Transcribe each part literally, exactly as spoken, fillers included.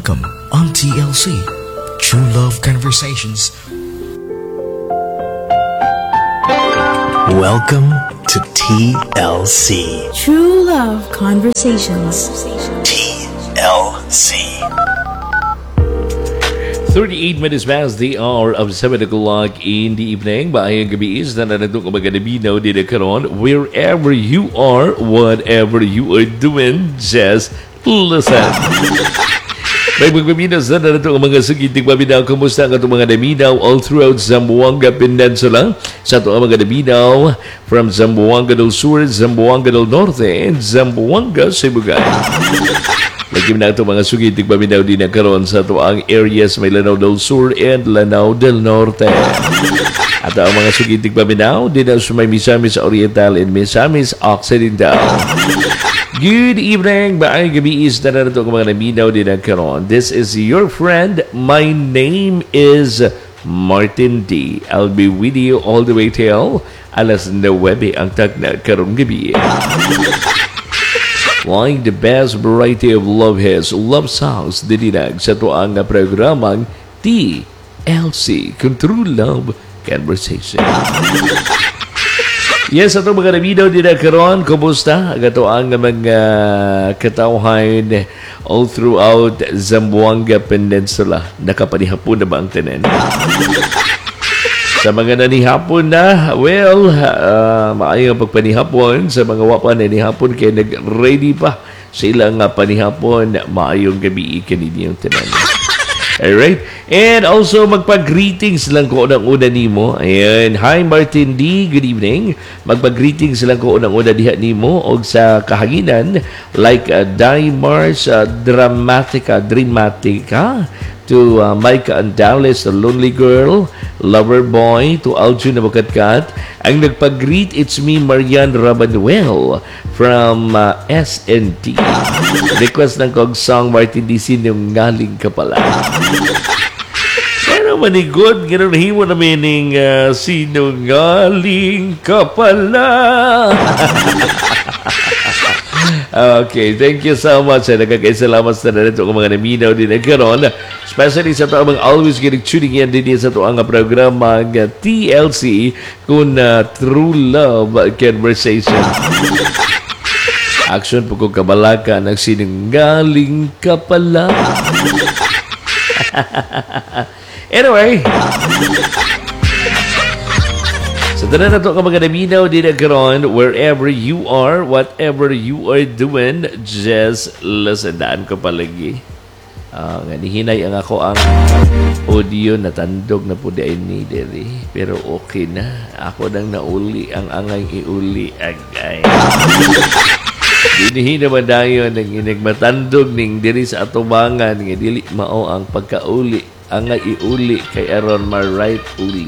Welcome on T L C, True Love Conversations. Welcome to T L C. True Love Conversations. T L C. thirty-eight minutes past the hour of seven o'clock in the evening. Baayang gabi is na nanatong maganabinaw din na karon. Wherever you are, whatever you are doing, just listen. May magpaminaw sa nanatong mga sugiting paminaw. Kumusta ang itong mga naminaw all throughout Zamboanga Peninsula? Sa itong mga naminaw from Zamboanga del Sur, Zamboanga del Norte, and Zamboanga, Sibugay. Lagi na ito mga sugiting paminaw din na karon sa ito ang areas may Lanao del Sur and Lanao del Norte. At ang mga sugiting paminaw din na sa may Misamis Oriental and Misamis Occidental. Good evening, maayong gabi is na narito ang mga naminaw din na karon. This is your friend. My name is Martin D. I'll be with you all the way till alas nuwebe ang tagna karong gabi. Like the best variety of love hits, love songs, didinag sa tuang na programang T L C, True Love Conversation. Yes, ato mga naminaw din na karon, kumusta? Gato ang mga katawhan all throughout Zamboanga Peninsula. Nakapanihapon na ba ang tanan? Sa mga nanihapon na, well, uh, maayong pagpanihapon. Sa mga wapan nanihapon, kaya nag-ready pa sila nga panihapon. Maayong gabi kaninyong tanan. Alright? And also, magpag-greetings lang ko unang-una nimo. Ayan. Hi, Martin D. Good evening. Magpag-greetings lang ko unang-una diha nimo o sa kahanginan like uh, Dimars, uh, Dramatica, Dramatica, to uh, Micah Andales, the Lonely Girl, Lover Boy, to Aljun na Makatkat. Ang nagpag-greet, it's me, Marian Rabanuel from uh, S N T. Request ng kong song, Martin D. Sinungaling ka pala. Pero manigod, gano'n himo na meaning uh, sinungaling ka pala. Okay, thank you so much. Nagkakaisalamat sa na ito ang mga naminaw din nagkaroon. Especially sa ito ang always getting tuning in din sa ito ang programa T L C kung uh, True Love Conversation. Action po kong kabalaka ng sinungaling ka pala. Anyway, so, tanan na ito ka mga naminaw din na karon, wherever you are, whatever you are doing, just listen. Daan ko palagi. Uh, nga nihinay ang ako ang audio na tandog na po di ni diri. Pero okay na. Ako nang nauli ang angay iuli agay. Dinihin naman dayon ng inigmatandog ning diri sa atubangan nga dili mao ang pagkauli angay iuli kay aron ma right uli.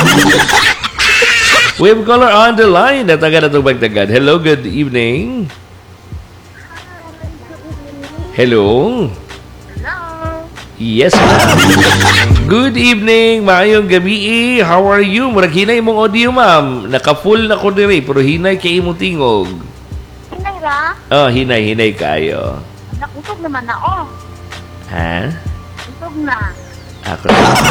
We have caller on the line na taga na itong bagdagan. Hello, good evening. Hello. Hello. Yes, ma'am. Good evening. Maayong gabi. How are you? Murag hinay mong audio, ma'am. Naka-full na ko diri, pero hinay kay imong tingog. Hinay ra? Oh, hinay, hinay kayo. Nakutog naman na, oh. Ha? Utog na. Ako.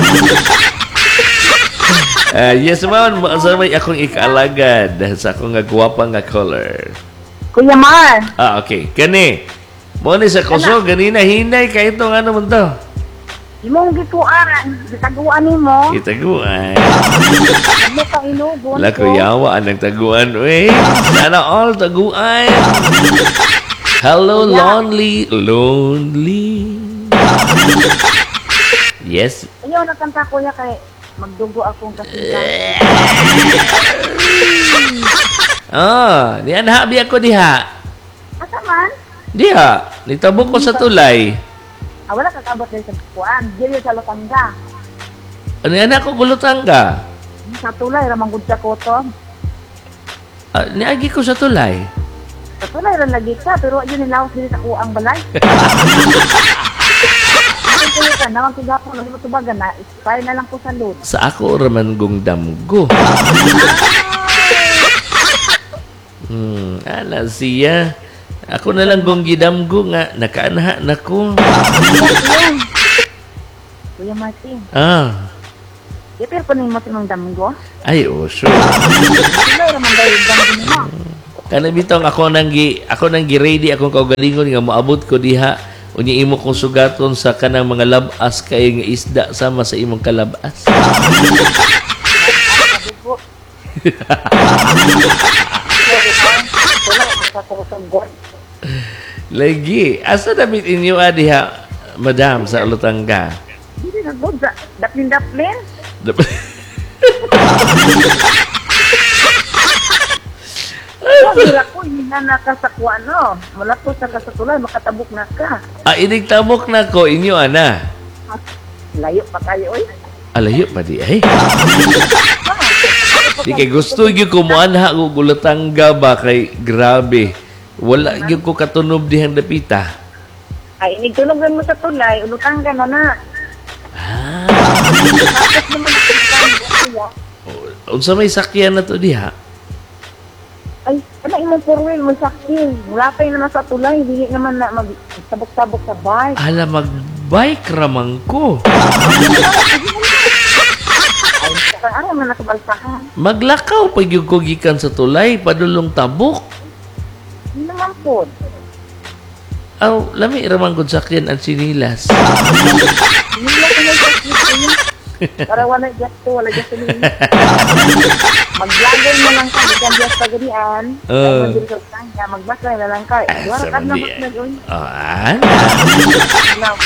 Uh, yes, ma'am. Sa may akong ikaalagad sa akong nga guwapa nga color. Kuya Mar. Ah, okay. Kani. Mo ni sa kuso, ganina hinay kay itong ano man to. Imong gituaran, gitaguan nimo. Itaguan. Ano ka inugon? La kuyawa anang taguan. Uy, sana all taguan. Hello, lonely. Lonely. Yes. Ayaw na kanta kuya kay magdugo akong kasita. Ah, di anhabi ako diha. Asa man? Diha, nitabok ko sa tulay. Ah, wala kang abot sa kuan. Dili sa Lotanga. Ano yan ako gulutang ka? Sa tulay, ramang gud sa koto. Ah, niagi ko sa tulay. Sa tulay, ran lagi ka. Pero ayun nilawas dili sa kuang balay. Kuya ka, nawang kigapon, ano tubagan na, expire na lang po sa load. Sa ako raman gong damgo. Hmm, ala siya. Ako na lang kung gidamgo nga, nakaanaha na ko. Kuya, Kuya Martin. Ah, Di pero pa mo sinong damgo? ay, oh, sure. Sila naman dahil damgo mo. Kana bitong ako nang gi ako nang gi-ready akong kaugalingon nga moabot ko diha unya imo kong sugaton sa kanang mga labas kay nga isda sama sa imong kalabas. Dugo. Wala ka sa god. Lagi, asa damit inyo ah, diha, madam sa Olotanga? Hindi na god. Daplin-daplin. Wala ko, hindi na nakasakwa, no? Wala ko sa kasatulay, makatabok na ka. Ah, inigtabok na ko inyo ana. Layo pa tayo, oy. Alayo pa di ay. Di kay gusto gyud ko mo anha ko Olotanga ba kay grabe. Wala gyud ko katunob dihang dapita. Ay, inigtulogan mo sa tulay, ulutang ka na na. Ah, Tapos naman kuya. unsa may sakyan na to diha? Ay, ano imong four-wheel mo sakil? Wala pa naman sa tulay, hindi naman na magsabok-sabok sa bike. Ala mag-bike ramang ko. Ay, saka ano man nakabalsahan. Maglakaw pag yung kugikan sa tulay, padulong tabok. Hindi naman po. Aw, lami ramang gud sakyan ang sinilas. Hindi lang ko nag-gasolina. Para wala gasto, wala gasolina. Mag-vlogger mo lang ka, di ka just pagadian. Uh. Ay, mandiri ka kanya, magbasa na lang ka. Ah, Wala sa ka na mandi. mas na doon. Oh, an? Now,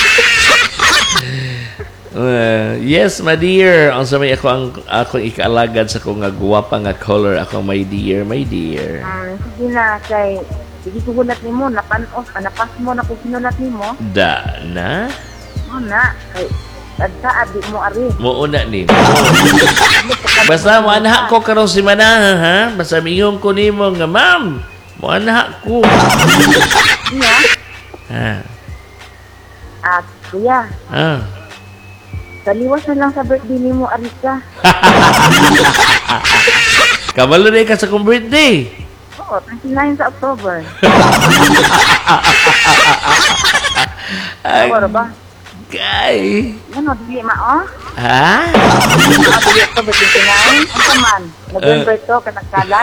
Uh, yes, my dear. Ang sa may ako ang ako ikaalagad sa ko nga guwapa nga color ako, my dear, my dear. um, sige na, kay sige sugulat ni mo, napanos, ah, napas mo na kung sinulat ni mo. Da na? Ano na, kay tadsa, abi mo ari. Muuna ni mo. Basta mo anak ko karong si Mana, ha? Basta miyong ko nimo nga, ma'am. Mo anak ko. Niya, Ha. at kuya, Ah. kaliwas na lang sa birthday ni mo, ari ka. Kabalo na ka sa kong birthday. Oo, twenty-nine sa October. Ay, Ano ba? Kay. Ano, dili ma, oh? Ha? Ah, dili October twenty-nine? Ano man? November to, kanagkalad.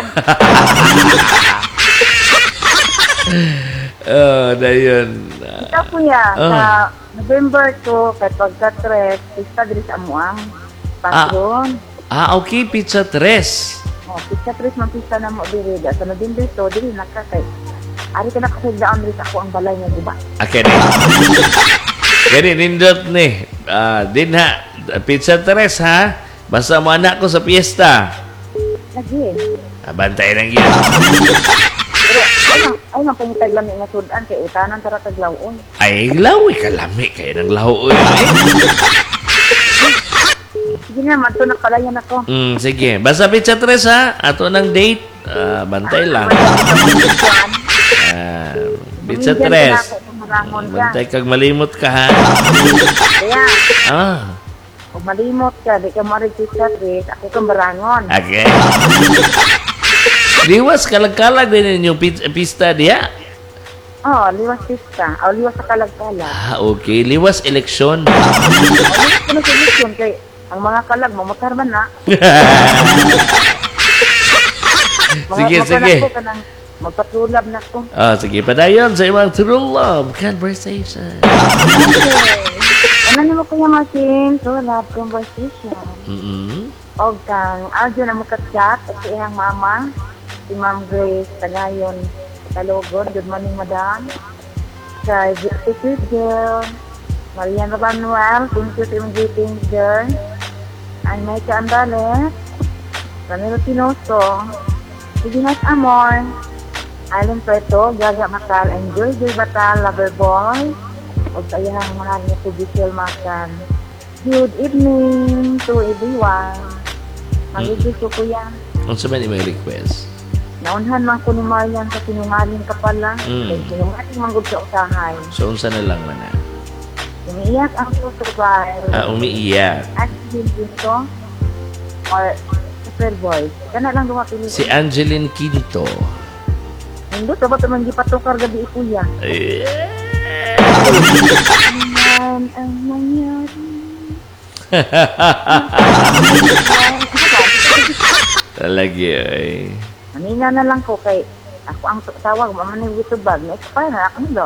Oh, dayon. Ikaw kuya, Ah. sa November to, kay pagka-tres, pista dili sa amuang. Patron. Ah, okay, pizza tres. Oh, pista tres man pista na mo diri. Sa November to, dili na ka kay. Ari ka na kasagdaan diri sa ako ang balay nga, diba? Okay, ni. Gani, nindot ni. Ah, din ha. Pizza tres, ha? Basta mo anak ko sa piyesta. Lagi. Ah, bantay lang yun. Pero, ay man, ay man pangitag lami nga sudan kay utanan tara taglawon. Ay, lawi ka lami. Kaya nang laho. Eh. Sige na, man to nakalayan ako. Mm, sige. Basta pizza tres, ha? Ato ng date. Ah, bantay lang. Ah, pizza tres. Bantay kag malimot ka, ha? Kaya, Ah, kung malimot ka, di ka marig pista tres, ako kang barangon. okay. Liwas, kalag-kalag din yung pizza, pista diya. Oh, liwas pista. O, liwas sa kalagkalag. Ah, okay. Liwas eleksyon. O, liwas ko na solusyon kay ang mga kalag, mamutar man na. Mga- Sige, mapanak sige. ko ka ng magpatulab na ko. Ah, sige. Padayon sa imong true love conversation. Okay. Ano ni mo kuya Martin? So, love conversation. Mm-mm. O, kang audio na mo ka-chat at sa iyang mama, si Ma'am Grace Tagayon Talogon. Good morning, madam. Kay Sweet Girl, Marian Manuel, thank you sa iyong greetings, girl. Ay, Maika Andales, Ramiro Tinoso, Siginas Amor, Alan Preto, Gaga Macal, Enjoy Joy Batal, Loverboy, o sa iyang mahal niya si Giselle Macan. Good evening to everyone. Magiging ko kuya. Ano sa man may request? Naunhan man ko ni Marian sa sinungaling ka pala. Mm. Kaya sinungaling manggod sa usahay. So, unsa na lang man na? Umiiyak ang supervisor. Ah, umiiyak. At din dito. Or super voice. Ika na lang dumapili. Si Angeline Quinto. Hindi, dapat naman di patukar gabi kuya. Eh, Yan ang nangyari. Talaga eh. Manina na lang ko kay ako ang tawag, mamanig ito bag. Na-expire na ako nito.